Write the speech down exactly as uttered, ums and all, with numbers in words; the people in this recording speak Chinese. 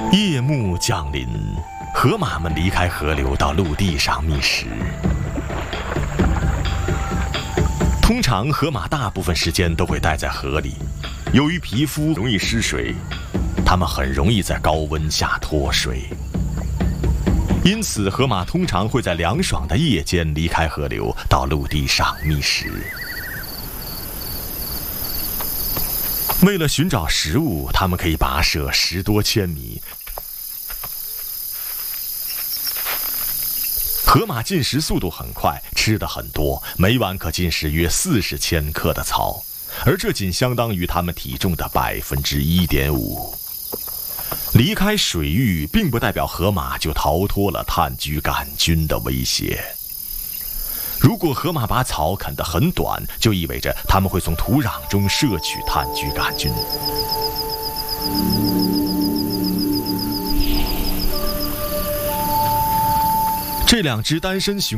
夜幕降临，河马们离开河流到陆地上觅食。通常，河马大部分时间都会待在河里，由于皮肤容易失水，它们很容易在高温下脱水。因此，河马通常会在凉爽的夜间离开河流，到陆地上觅食。为了寻找食物，它们可以跋涉十多千米。河马进食速度很快，吃得很多，每晚可进食约四十千克的草，而这仅相当于它们体重的百分之一点五。离开水域，并不代表河马就逃脱了炭疽杆菌的威胁。如果河马把草啃得很短，就意味着它们会从土壤中摄取炭疽杆菌。这两只单身熊